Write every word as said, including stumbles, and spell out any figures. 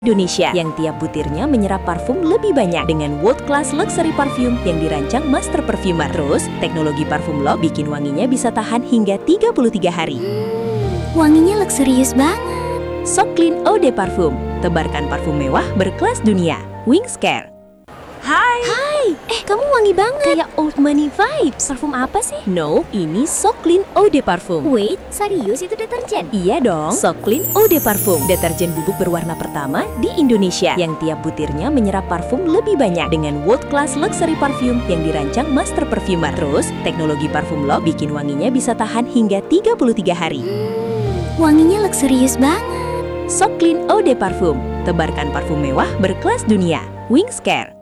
Indonesia yang tiap butirnya menyerap parfum lebih banyak dengan world class luxury parfum yang dirancang master perfumer. Terus, teknologi parfum lock bikin wanginya bisa tahan hingga tiga puluh tiga hari. Hmm, wanginya luxurious banget. So Clean Eau de Parfum, tebarkan parfum mewah berkelas dunia. Wings Care. Hai. Hai, eh kamu wangi banget. Kayak old money vibes. Parfum apa sih? No, ini So Clean Eau de Parfum. Wait, serius itu deterjen? Iya dong, So Clean Eau de Parfum, deterjen bubuk berwarna pertama di Indonesia yang tiap butirnya menyerap parfum lebih banyak dengan world class luxury parfum yang dirancang master perfumer. Terus, teknologi parfum lock bikin wanginya bisa tahan hingga tiga puluh tiga hari. Hmm, wanginya luxurious banget. So Clean Eau de Parfum, tebarkan parfum mewah berkelas dunia. Wings Care.